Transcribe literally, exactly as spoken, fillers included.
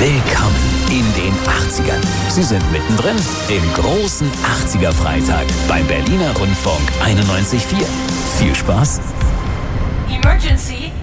Willkommen in den achtzigern. Sie sind mittendrin im großen achtziger-Freitag beim Berliner Rundfunk einundneunzig Komma vier. Viel Spaß! Emergency!